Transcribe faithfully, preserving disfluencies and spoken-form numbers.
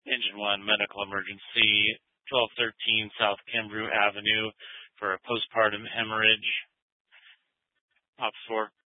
Engine one, medical emergency, twelve thirteen South Kimbrough Avenue for a postpartum hemorrhage. Ops four.